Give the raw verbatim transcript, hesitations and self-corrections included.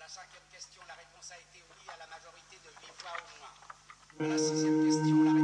la cinquième question, la réponse a été oui à la majorité de huit voix au moins. À la sixième question, la